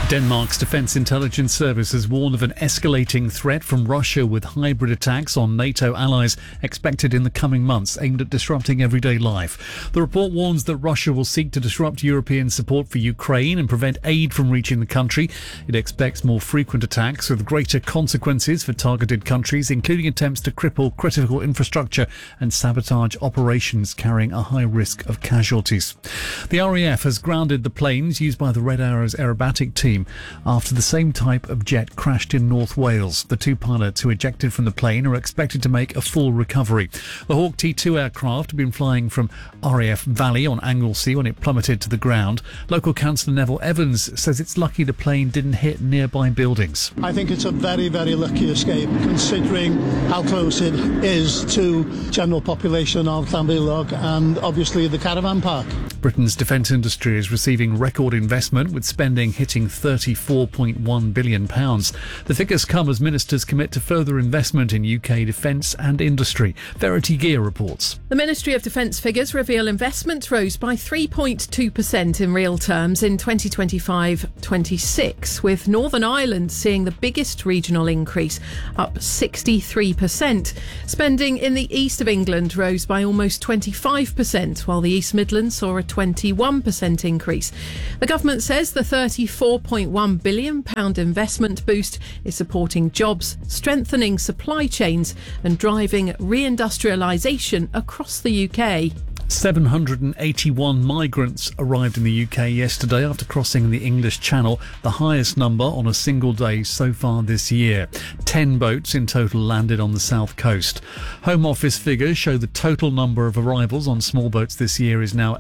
Denmark's Defence Intelligence Service has warned of an escalating threat from Russia, with hybrid attacks on NATO allies expected in the coming months aimed at disrupting everyday life. The report warns that Russia will seek to disrupt European support for Ukraine and prevent aid from reaching the country. It expects more frequent attacks with greater consequences for targeted countries, including attempts to cripple critical infrastructure and sabotage operations carrying a high risk of casualties. The RAF has grounded the planes used by the Red Arrows aerobatic team after the same type of jet crashed in North Wales. The two pilots who ejected from the plane are expected to make a full recovery. The Hawk T2 aircraft had been flying from RAF Valley on Anglesey when it plummeted to the ground. Local councillor Neville Evans says it's lucky the plane didn't hit nearby buildings. I think it's a very, very lucky escape, considering how close it is to general population of Llanbilog and obviously the caravan park. Britain's defence industry is receiving record investment, with spending hitting £34.1 billion. The figures come as ministers commit to further investment in UK defence and industry. Verity Gear reports. The Ministry of Defence figures reveal investment rose by 3.2% in real terms in 2025-26, with Northern Ireland seeing the biggest regional increase, up 63%. Spending in the east of England rose by almost 25%, while the East Midlands saw a 21% increase. The government says the £34.1 billion investment boost is supporting jobs, strengthening supply chains and driving reindustrialisation across the UK. 781 migrants arrived in the UK yesterday after crossing the English Channel, the highest number on a single day so far this year. 10 boats in total landed on the south coast. Home Office figures show the total number of arrivals on small boats this year is now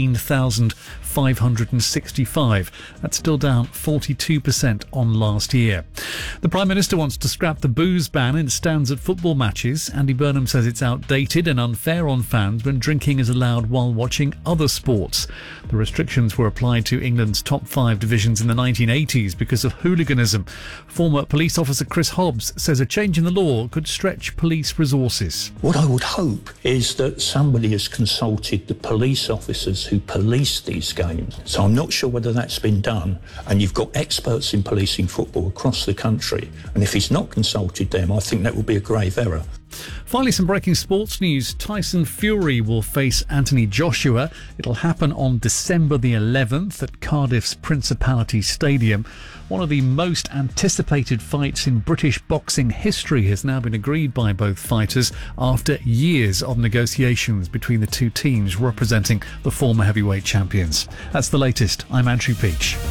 18,565. That's still down 42% on last year. The Prime Minister wants to scrap the booze ban in stands at football matches. Andy Burnham says it's outdated and unfair on fans when drinking is allowed while watching other sports. The restrictions were applied to England's top 5 divisions in the 1980s because of hooliganism. Former police officer Chris Hobbs says a change in the law could stretch police resources. What I would hope is that somebody has consulted the police officers who police these games. So I'm not sure whether that's been done, and you've got experts in policing football across the country, and if he's not consulted them, I think that would be a grave error. Finally, some breaking sports news. Tyson Fury will face Anthony Joshua. It'll happen on December the 11th at Cardiff's Principality Stadium. One of the most anticipated fights in British boxing history has now been agreed by both fighters after years of negotiations between the two teams representing the former heavyweight champions. That's the latest. I'm Andrew Peach.